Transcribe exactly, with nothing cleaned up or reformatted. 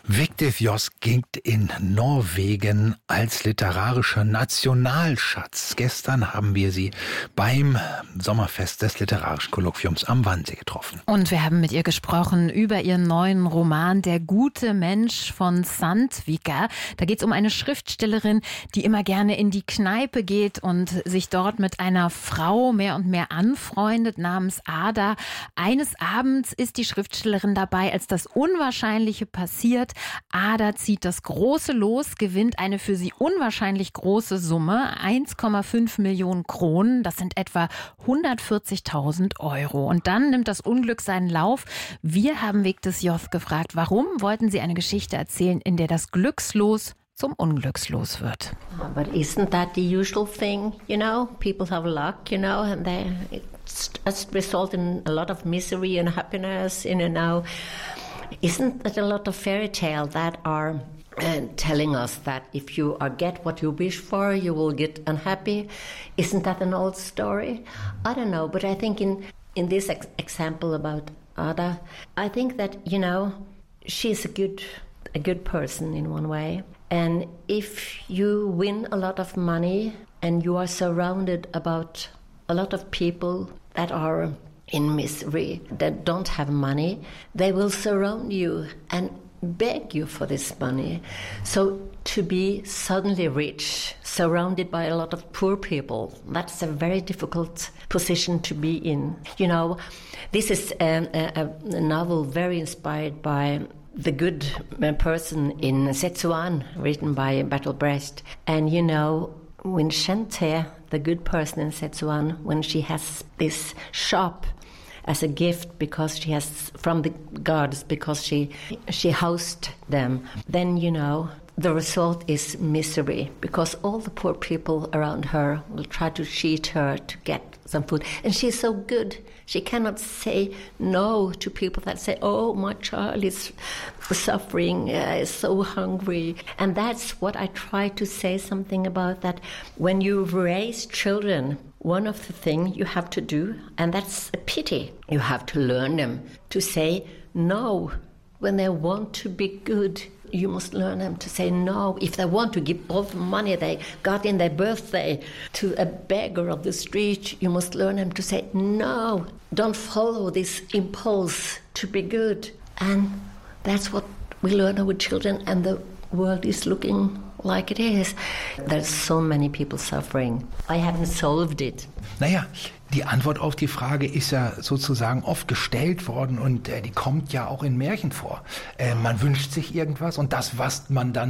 Vigdis Hjorth gilt in Norwegen als literarischer Nationalschatz. Gestern haben wir sie beim Sommerfest des Literarischen Kolloquiums am Wannsee getroffen. Und wir haben mit ihr gesprochen über ihren neuen Roman Der gute Mensch von Sandvika. Da geht es um eine Schriftstellerin, die immer gerne in die Kneipe geht und sich dort mit einer Frau mehr und mehr anfreundet namens Ada. Eines Abends ist die Schriftstellerin dabei, als das Unwahrscheinliche passiert. Ada zieht das große Los, gewinnt eine für sie unwahrscheinlich große Summe, eins Komma fünf Millionen Kronen, das sind etwa hundertvierzigtausend Euro. Und dann nimmt das Unglück seinen Lauf. Wir haben Vigdis Hjorth gefragt, warum wollten sie eine Geschichte erzählen, in der das Glückslos zum Unglückslos wird. But isn't that the usual thing, you know? People have luck, you know, and they, it's, it's result in a lot of misery and happiness, you know. Isn't that a lot of fairy tale that are uh, telling us that if you uh, get what you wish for, you will get unhappy? Isn't that an old story? I don't know, but I think in, in this ex- example about Ada, I think that, you know, she's a good, a good person in one way. And if you win a lot of money and you are surrounded about a lot of people that are in misery, that don't have money, they will surround you and beg you for this money. So to be suddenly rich, surrounded by a lot of poor people, that's a very difficult position to be in. You know, this is a, a, a novel very inspired by The Good Person in Szechuan, written by Bertolt Brecht. And you know, when Shente, the good person in Szechuan, when she has this shop as a gift because she has from the gods, because she she housed them, then you know the result is misery, because all the poor people around her will try to cheat her to get some food. And she's so good, she cannot say no to people that say, oh, my child is suffering, uh, is so hungry. And that's what I try to say something about, that when you raise children, one of the things you have to do, and that's a pity, you have to learn them to say no when they want to be good. You must learn them to say no. If they want to give all the money they got in their birthday to a beggar of the street, you must learn them to say no. Don't follow this impulse to be good. And that's what we learn our children, and the world is looking like it is. There's so many people suffering. I haven't solved it. Naja, die Antwort auf die Frage ist ja sozusagen oft gestellt worden und äh, die kommt ja auch in Märchen vor. Äh, man wünscht sich irgendwas und das, was man dann